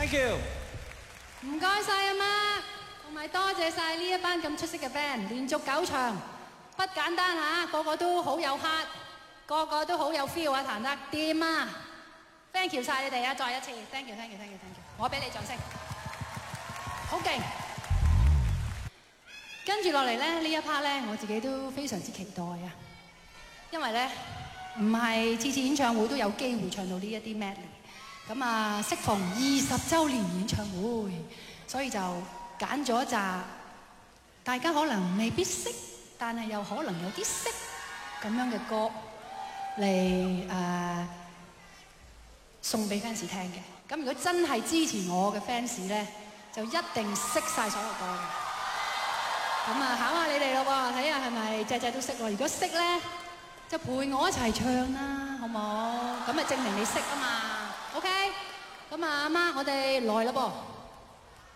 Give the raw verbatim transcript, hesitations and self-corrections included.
Thank you。 唔該晒阿媽，同埋多謝晒呢一班咁出色嘅 band， 連續九場，不簡單啊！個個都好有 heart， 個個都好有 feel 啊，彈得掂啊 ！Thank you 晒你哋啊，再一次 Thank you，Thank you，Thank you，Thank you， 我俾你掌聲，好勁！跟住落嚟咧，呢一 part 咧，我自己都非常之期待啊，因為咧唔係次次演唱會都有機會唱到呢一啲 medley。咁啊，適逢二十週年演唱會，所以就揀咗一紮大家可能未必識，但係又可能有啲識咁樣嘅歌嚟誒、呃、送俾 fans 聽嘅。咁如果真係支持我嘅 fans 咧，就一定識晒所有歌嘅。咁啊，考下你哋咯喎，睇下係咪隻隻都識喎。如果識咧，就陪我一齊唱啦，好冇？咁咪證明你識啊嘛。OK，咁啊，阿媽，我哋來啦噃。